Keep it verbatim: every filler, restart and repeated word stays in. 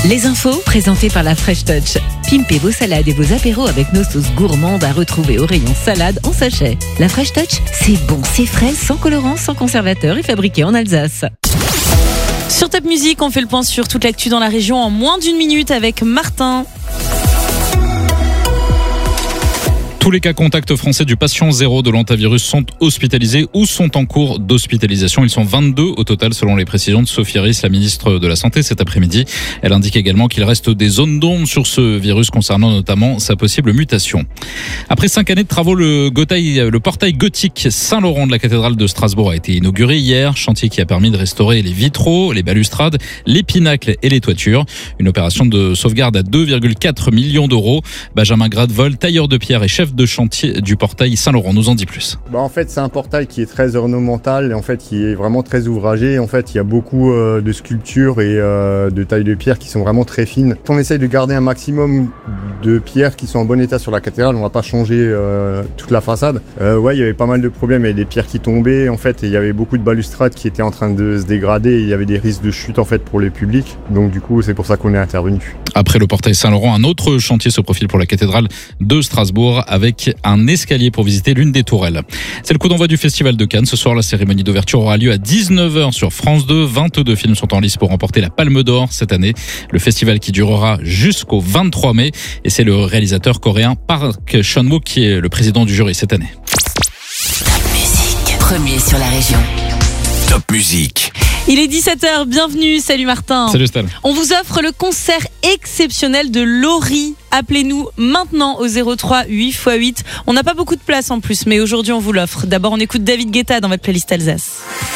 Les infos présentées par la Fresh Touch. Pimpez vos salades et vos apéros avec nos sauces gourmandes à retrouver au rayon salade en sachet. La Fresh Touch, c'est bon, c'est frais, sans colorant, sans conservateur et fabriqué en Alsace. Sur Top Music, on fait le point sur toute l'actu dans la région en moins d'une minute avec Martin. Tous les cas contacts français du patient zéro de l'hantavirus sont hospitalisés ou sont en cours d'hospitalisation. Ils sont vingt-deux au total selon les précisions de Sophie Ries, la ministre de la Santé cet après-midi. Elle indique également qu'il reste des zones d'ombre sur ce virus concernant notamment sa possible mutation. Après cinq années de travaux, le, gotail, le portail gothique Saint-Laurent de la cathédrale de Strasbourg a été inauguré hier. Chantier qui a permis de restaurer les vitraux, les balustrades, les pinacles et les toitures. Une opération de sauvegarde à deux virgule quatre millions d'euros. Benjamin Gradevol, tailleur de pierre et chef de chantier du portail Saint-Laurent, nous en dit plus. Bah en fait, c'est un portail qui est très ornemental et en fait qui est vraiment très ouvragé. En fait, il y a beaucoup euh, de sculptures et euh, de tailles de pierre qui sont vraiment très fines. On essaye de garder un maximum de pierres qui sont en bon état sur la cathédrale. On va pas changer euh, toute la façade. Euh, ouais, il y avait pas mal de problèmes. Il y avait des pierres qui tombaient en fait et il y avait beaucoup de balustrades qui étaient en train de se dégrader. Et il y avait des risques de chute en fait pour le public. Donc du coup, c'est pour ça qu'on est intervenu. Après le portail Saint-Laurent, un autre chantier se profile pour la cathédrale de Strasbourg avec un escalier pour visiter l'une des tourelles. C'est le coup d'envoi du Festival de Cannes. Ce soir, la cérémonie d'ouverture aura lieu à dix-neuf heures sur France deux. vingt-deux films sont en lice pour remporter la Palme d'Or cette année. Le festival qui durera jusqu'au vingt-trois mai. Et c'est le réalisateur coréen Park Chan-wook qui est le président du jury cette année. Top Music, premier sur la région. Top Music. Il est dix-sept heures, bienvenue, salut Martin. Salut Stan. On vous offre le concert exceptionnel de Laurie. Appelez-nous maintenant au zéro trois huit fois huit. On n'a pas beaucoup de place en plus, mais aujourd'hui on vous l'offre. D'abord on écoute David Guetta dans votre playlist Alsace.